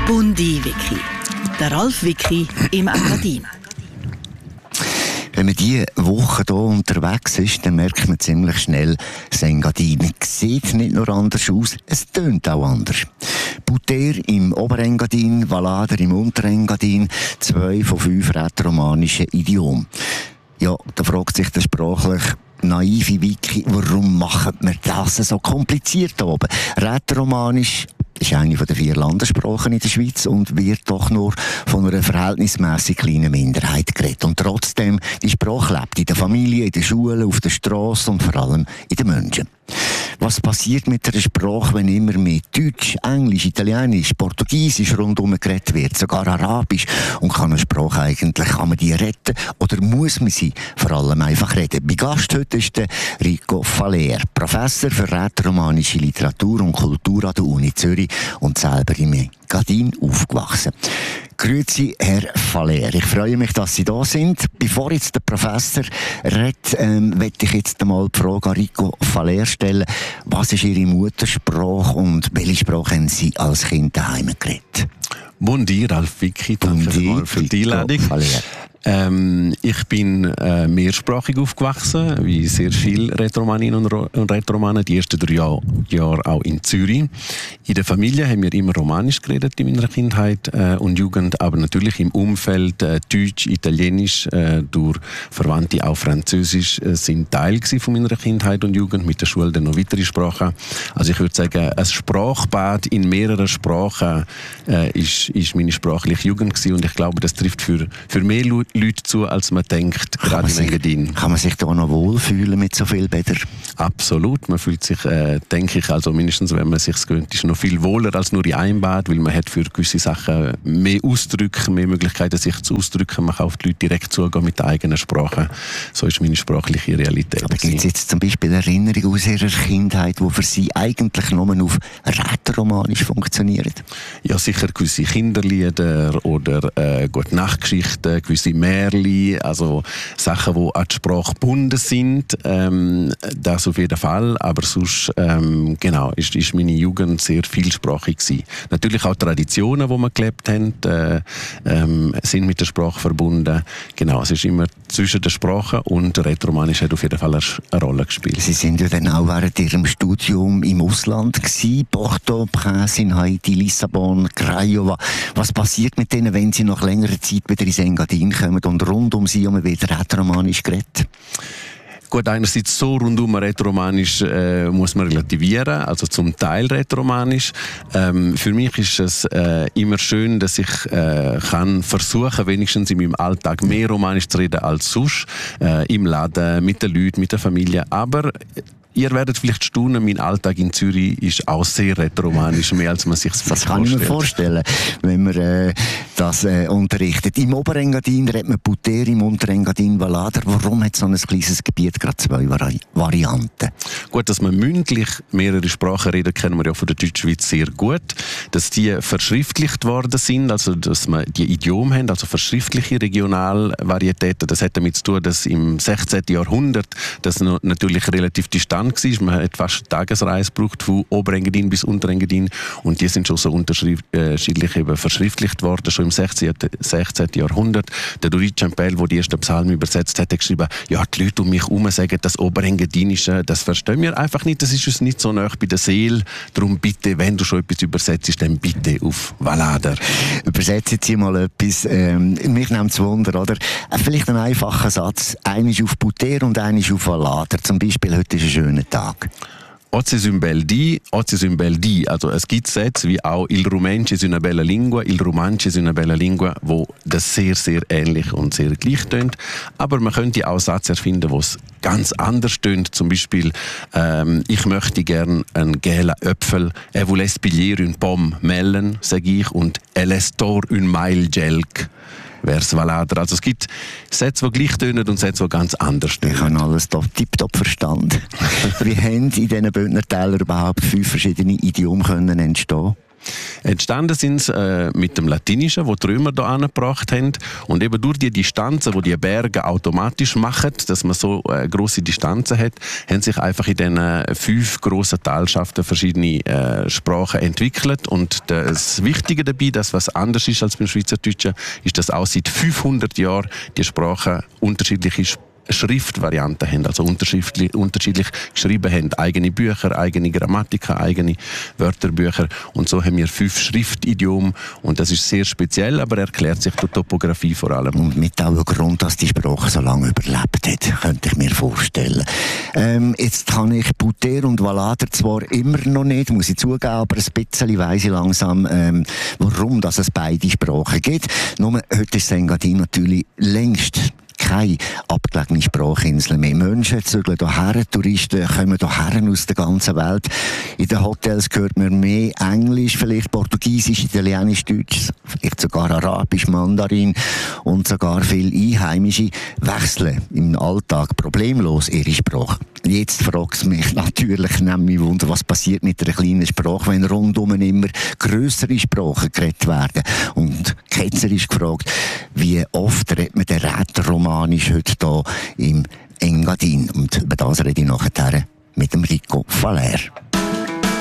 Bundi-Wiki. Der Ralf Wiki im Engadin. Wenn man diese Woche hier unterwegs ist, dann merkt man ziemlich schnell, das Engadin sieht nicht nur anders aus, es tönt auch anders. Buter im Oberengadin, Valader im Unterengadin, 2 von 5 rätoromanischen Idiomen. Ja, da fragt sich der sprachlich naive Wiki, warum machen wir das so kompliziert hier oben? Rätoromanisch ist eine der 4 Landessprachen in der Schweiz und wird doch nur von einer verhältnismäßig kleinen Minderheit geredet. Und trotzdem, die Sprache lebt in der Familie, in der Schule, auf der Straße und vor allem in den Menschen. Was passiert mit einer Sprache, wenn immer mehr Deutsch, Englisch, Italienisch, Portugiesisch rundherum geredet wird, sogar Arabisch? Und kann eine Sprache eigentlich, kann man die retten oder muss man sie vor allem einfach reden? Mein Gast heute ist der Rico Faller, Professor für rätoromanische Literatur und Kultur an der Uni Zürich und selber im Engadin aufgewachsen. Grüezi, Herr Faller. Ich freue mich, dass Sie da sind. Bevor jetzt der Professor redet, möchte ich jetzt einmal die Frage an Rico Faller stellen. Was ist Ihre Muttersprache und welche Sprache haben Sie als Kind daheim geredet? Bon dia, Ralf Wiki. Danke mal für die Einladung. Ich bin mehrsprachig aufgewachsen, wie sehr viele Rätoromaninnen und Rätoromanen, die ersten 3 Jahre auch in Zürich. In der Familie haben wir immer Romanisch geredet in meiner Kindheit und Jugend, aber natürlich im Umfeld Deutsch, Italienisch, durch Verwandte auch Französisch sind Teil von meiner Kindheit und Jugend, mit der Schule dann noch weitere Sprachen. Also ich würde sagen, ein Sprachbad in mehreren Sprachen ist meine sprachliche Jugend gewesen und ich glaube, das trifft für mehr Leute zu, als man denkt, gerade im Engadin. Kann man sich da noch wohlfühlen mit so viel Bädern? Absolut. Man fühlt sich, denke ich, also mindestens, wenn man sich es gewöhnt, ist noch viel wohler als nur in einem Bad, weil man hat für gewisse Sachen mehr Ausdrücke, mehr Möglichkeiten, sich zu ausdrücken. Man kann auf die Leute direkt zugehen mit der eigenen Sprache. So ist meine sprachliche Realität. Aber gibt es jetzt zum Beispiel Erinnerungen aus Ihrer Kindheit, die für Sie eigentlich nur auf rätoromanisch funktionieren? Ja, sicher gewisse Kinderlieder oder Gute-Nacht-Geschichten, gewisse Märchen, also Sachen, die an die Sprache gebunden sind. Das auf jeden Fall, aber sonst genau, ist meine Jugend sehr vielsprachig gewesen. Natürlich auch Traditionen, die wir gelebt haben, sind mit der Sprache verbunden. Genau, es ist immer zwischen der Sprache und der Rätoromanisch hat auf jeden Fall eine Rolle gespielt. Sie sind ja dann auch während Ihrem Studium im Ausland gewesen, Porto, Prince in Haiti, Lissabon, Craiova. Was passiert mit denen, wenn Sie nach längerer Zeit wieder ins Engadin kommen und rund um Sie wieder rätoromanisch geredet? Gut, einerseits so rundum rätoromanisch muss man relativieren, also zum Teil rätoromanisch. Für mich ist es immer schön, dass ich kann versuchen, wenigstens in meinem Alltag mehr Romanisch zu reden als sonst, im Laden, mit den Leuten, mit der Familie, aber ihr werdet vielleicht staunen, mein Alltag in Zürich ist auch sehr rätoromanisch, mehr als man sich vorstellt. Das kann ich mir vorstellen, wenn man das unterrichtet. Im Oberengadin redet man Buter, im Unterengadin Valader. Warum hat so ein kleines Gebiet gerade 2 Varianten? Gut, dass man mündlich mehrere Sprachen redet, kennen wir ja von der Deutschschweiz sehr gut. Dass die verschriftlicht worden sind, also dass man die Idiome haben, also verschriftliche Regionalvarietäten, das hat damit zu tun, dass im 16. Jahrhundert das natürlich relativ distant war. Man hat fast eine Tagesreise gebraucht von Oberengadin bis Unterengadin und die sind schon so unterschiedlich eben verschriftlicht worden, schon im 16. Jahrhundert. Der Doric Campbell, der die ersten Psalmen übersetzt hat, hat geschrieben, ja, die Leute um mich herum sagen, das Oberengadinische, das verstehen wir einfach nicht, das ist uns nicht so nah bei der Seele. Darum bitte, wenn du schon etwas übersetzt, dann bitte auf Valader. Übersetzen Sie mal etwas. Mich nimmt es Wunder, oder? Vielleicht ein einfacher Satz. Einer ist auf Buter und einer ist auf Valader. Zum Beispiel, heute ist ein schöner Tag. Oggi è un bel dì, also es gibt Sätze wie auch il Rumänsch ist una bella lingua, il Romansch ist una bella lingua, wo das sehr, sehr ähnlich und sehr gleich tönt. Aber man könnte auch Sätze erfinden, wo es ganz anders tönt. Zum Beispiel, ich möchte gern einen gelben Äpfel, voulait spiglier une pomme melon, sage ich, und l'estor un mail gelk. Vers Valader. Also es gibt Sätze, die gleich tönen und Sätze, die ganz anders tönen. Ich habe alles tipptopp verstanden. Wie haben in diesen Bündner Tälern überhaupt 5 verschiedene Idiome können entstehen? Entstanden sind sie mit dem Latinischen, das die Römer hier angebracht haben. Und eben durch die Distanzen, die Berge automatisch machen, dass man so grosse Distanzen hat, haben sich einfach in diesen 5 grossen Talschaften verschiedene Sprachen entwickelt. Und das Wichtige dabei, das was anders ist als beim Schweizerdeutschen, ist, dass auch seit 500 Jahren die Sprachen unterschiedliche Schriftvarianten haben, also unterschiedlich geschrieben haben. Eigene Bücher, eigene Grammatiken, eigene Wörterbücher. Und so haben wir 5 Schriftidiome. Und das ist sehr speziell, aber erklärt sich durch Topographie vor allem. Und mit auch einem Grund, dass die Sprache so lange überlebt hat, könnte ich mir vorstellen. Jetzt kann ich Buter und Valader zwar immer noch nicht, muss ich zugeben, aber ein bisschen weiss ich langsam, warum dass es beide Sprachen gibt. Nur heute ist Engadin natürlich längst keine abgelegene Sprachinsel mehr. Menschen zügeln hierher, Touristen kommen hierher aus der ganzen Welt. In den Hotels hört man mehr Englisch, vielleicht Portugiesisch, Italienisch, Deutsch, vielleicht sogar Arabisch, Mandarin und sogar viele Einheimische wechseln im Alltag problemlos ihre Sprache. Jetzt fragt es mich natürlich, nehme mich Wunder, was passiert mit einer kleinen Sprache, wenn rundum immer grössere Sprachen geredet werden. Und ketzerisch gefragt, wie oft redet man den Rätoromanisch heute hier im Engadin? Und über das rede ich nachher mit dem Rico Faller.